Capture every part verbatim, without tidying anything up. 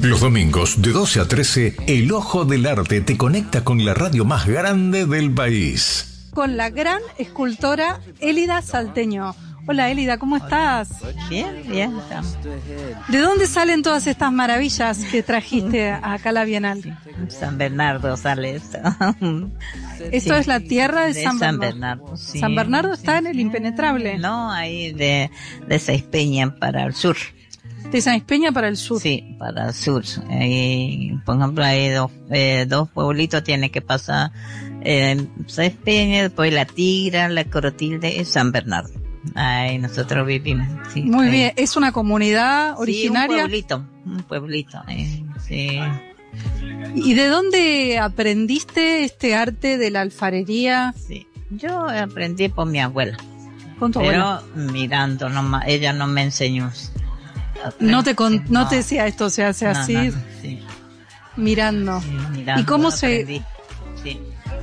Los domingos de doce a trece, El Ojo del Arte te conecta con la radio más grande del país. Con la gran escultora Élida Salteño. Hola Élida, ¿cómo estás? Bien, bien. Estamos. ¿De dónde salen todas estas maravillas que trajiste acá a la Bienal? San Bernardo sale esto. Esto Sí, es la tierra de, de San San Bernardo. Bernardo, sí. San Bernardo está Sí. en el Impenetrable. No, ahí de, de Seispeña para el sur. De San Peña para el sur. Sí, para el sur. Ahí, por ejemplo, hay dos, eh, dos pueblitos, tiene que pasar eh, Seispeña, después La Tigra, La Corotilde y San Bernardo. Ahí nosotros vivimos. Sí, Muy ahí. bien, es una comunidad originaria. Sí, un pueblito, un pueblito. Eh, sí. ¿Y de dónde aprendiste este arte de la alfarería? Sí. Yo aprendí por mi abuela, Con tu pero abuela. mirando nomás, ella no me enseñó. No te, con- Sí, no te decía esto se hace no, así, no, no, sí, mirando. sí, mirando, ¿Y cómo se...? aprendí. Sí.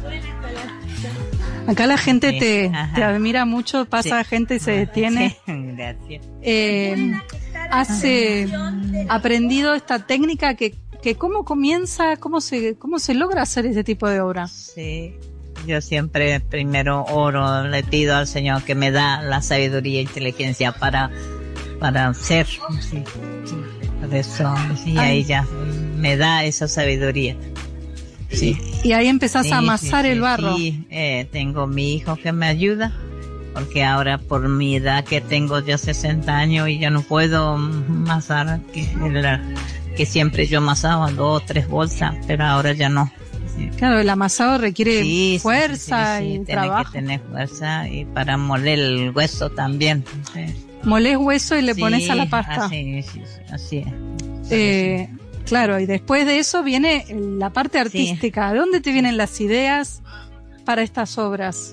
Acá la gente Sí, te, ajá. te admira mucho, pasa Sí. gente y se detiene. Sí, gracias. Eh, has eh, aprendido esta técnica que, que cómo comienza, cómo se, cómo se logra hacer este tipo de obra. Sí, yo siempre primero oro, le pido al Señor que me da la sabiduría e inteligencia para, para hacer. Sí, sí. Por eso, sí, Ay. ahí ya me da esa sabiduría. Sí. Y ahí empezás Sí, a amasar sí, el sí, barro. Sí, eh, tengo mi hijo que me ayuda, porque ahora por mi edad que tengo ya sesenta años y ya no puedo amasar, que, la- que siempre yo amasaba dos o tres bolsas, pero ahora ya no. Sí. Claro, el amasado requiere Sí, sí, fuerza sí, sí, sí, y tiene trabajo. que tener fuerza y para moler el hueso también. Sí. Molés hueso y le Sí, pones a la pasta. Así, sí, sí, así es. Eh, claro, y después de eso viene la parte artística. ¿De dónde te vienen las ideas para estas obras?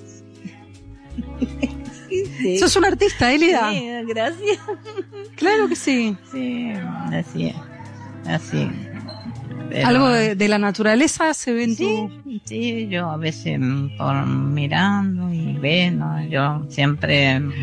Sí. ¿Sos un artista, Élida? Sí, gracias. Claro que sí. Sí, así es. Así. Pero- Algo de, de la naturaleza se ve en Sí, tu... sí, yo a veces mm, por mirando y vendo, yo siempre, mm,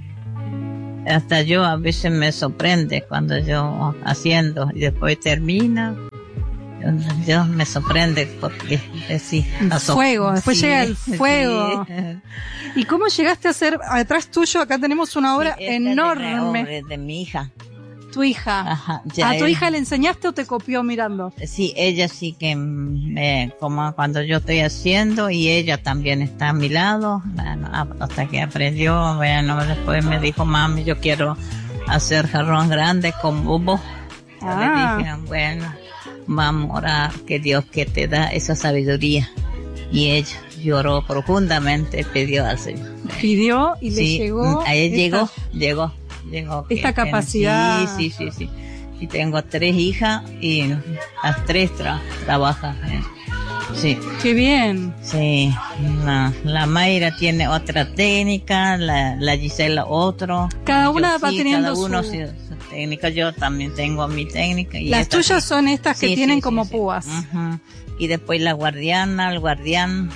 hasta yo a veces me sorprende cuando yo haciendo y después termina, yo, yo me sorprende porque eh, sí, El pasó. fuego, después Sí, llega el fuego. sí. ¿Y cómo llegaste a hacer, atrás tuyo, acá tenemos una obra Sí, esta es de la enorme, obra de mi hija. tu hija? Ajá, ya ¿A tu él- hija le enseñaste o te copió mirando? Sí, ella sí que, mm, eh, como cuando yo estoy haciendo y ella también está a mi lado, bueno, a- hasta que aprendió, bueno, después me dijo, mami, yo quiero hacer jarrón grande con bubo. Yo Ah. le dije, bueno, vamos a orar, que Dios que te da esa sabiduría. Y ella lloró profundamente, pidió al Señor. Pidió y le Sí, llegó. mm, a él esta- llegó, llegó, llegó. que- Esta que- capacidad. Sí, sí, sí, sí. Y tengo tres hijas y las tres tra- trabajan. eh. Sí, Qué bien. sí. La, la Mayra tiene otra técnica, la, la Gisela otro. Cada Yo una va sí, teniendo cada uno su- sí, su técnica. Yo también tengo mi técnica. Y Las esta tuyas sí. son estas que Sí, tienen sí, como sí, sí. púas. Ujú. Y después la guardiana, el guardián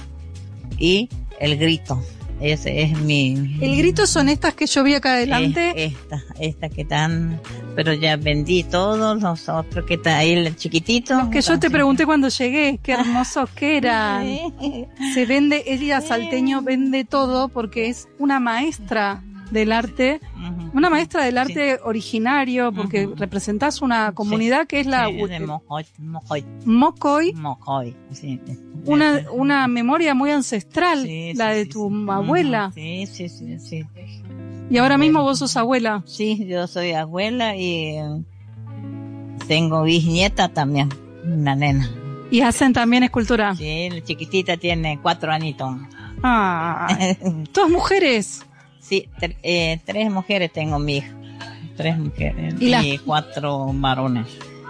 y el grito. Ese es mi... El grito son estas que yo vi acá adelante. Eh, esta, esta que están, pero ya vendí todos los otros que está ahí, el chiquitito. Los que yo te pregunté cuando llegué, qué hermosos que eran. Se vende, Élida Salteño vende todo porque es una maestra del arte, Ujú. una maestra del arte originario, porque Ujú. representás una comunidad que es la Sí, de Mojoy, Mojoy, Mocoy, Mojoy, sí. una, una memoria muy ancestral, Sí, la sí, de sí, tu sí. abuela. Ujú. Sí, sí, sí, sí. Y ahora mismo vos sos abuela. Sí, yo soy abuela y eh, tengo bisnieta también, una nena. Y hacen también escultura. Sí, la chiquitita tiene cuatro añitos. Ah, todas mujeres. Sí, tre- eh, tres mujeres tengo mi hija. Tres mujeres ¿Y y, las- cuatro varones.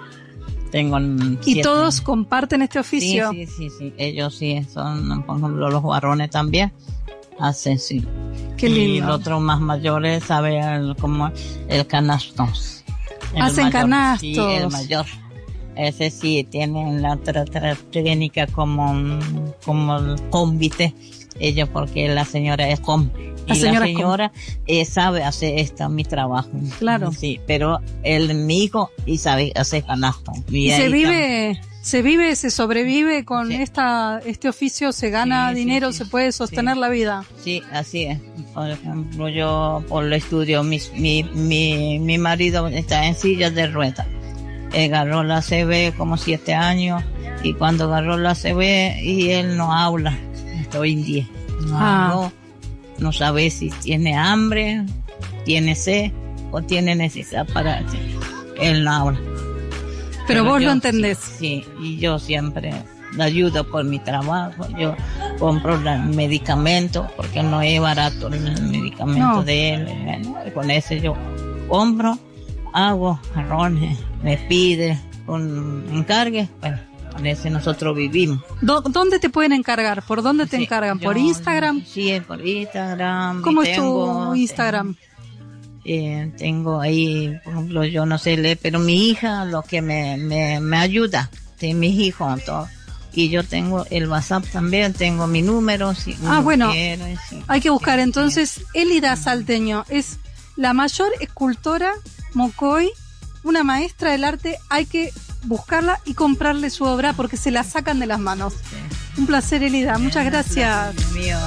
Tengo Y siete. todos comparten este Sí, oficio. sí, sí, sí. Ellos sí, son, por ejemplo, los varones también hacen, sí. Qué Y lindo. los otros más mayores saben como el canasto. El Hacen mayor, canastos. Sí, el mayor. Ese sí, tienen la otra, otra técnica como, como el cómbite, ella porque la señora es com La y señora la es señora eh, sabe hacer esto, mi trabajo. Claro. Sí, pero él, mi hijo, y sabe hacer canasto. ¿Y se vive, se vive, se sobrevive con Sí. esta este oficio? ¿Se gana Sí, sí, dinero? sí. ¿Se puede sostener Sí. la vida? Sí, así es. Por ejemplo, yo por el estudio, mi, mi, mi, mi marido está en silla de ruedas. Él agarró la C B como siete años y cuando agarró la C B y él no habla, estoy en diez. No Ah. habló, no sabe si tiene hambre, tiene sed o tiene necesidad para... Él no habla. Pero vos yo lo entendés. Sí, y yo siempre le ayudo por mi trabajo. Yo compro los medicamentos porque no es barato el medicamento No. de él. Bueno, y con ese yo compro, hago jarrones, me pide un encargue. Bueno, con ese nosotros vivimos. ¿Dó- ¿Dónde te pueden encargar? ¿Por dónde te Sí, encargan? ¿Por yo- Instagram? Sí, por Instagram. ¿Cómo y es tengo, tu Instagram? Eh, tengo ahí, por ejemplo, yo no sé leer, pero mi hija lo que me, me, me ayuda, sí, mis hijos, todo. Y yo tengo el WhatsApp también, tengo mi número. Si Ah, uno bueno, quiere, sí. Hay que buscar Sí, entonces, Elida Salteño es la mayor escultora Mocoy, una maestra del arte. Hay que buscarla y comprarle su obra porque se la sacan de las manos. sí. Un placer, Elida. Muchas gracias. Mío.